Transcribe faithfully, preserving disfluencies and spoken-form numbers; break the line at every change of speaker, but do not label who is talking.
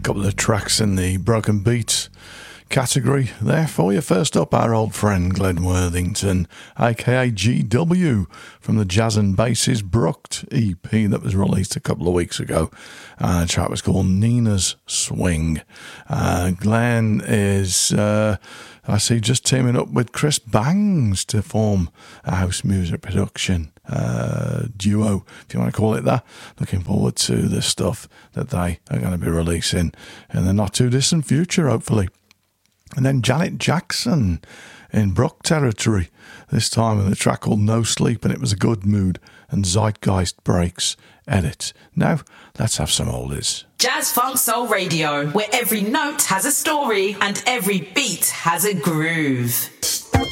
couple of tracks in the broken beats category there for you. First up, our old friend Glenn Worthington, aka G W, from the Jazz and Basses Brucked E P that was released a couple of weeks ago. Uh, the track was called Nina's Swing. Uh, Glenn is, uh, I see, just teaming up with Chris Bangs to form a house music production uh, duo, if you want to call it that. Looking forward to the stuff that they are going to be releasing in the not too distant future, hopefully. And then Janet Jackson in Bruck territory, this time with a track called No Sleep, and it was a good mood and Zeitgeist Breaks edit. Now, let's have some oldies.
Jazz Funk Soul Radio, where every note has a story and every beat has a groove.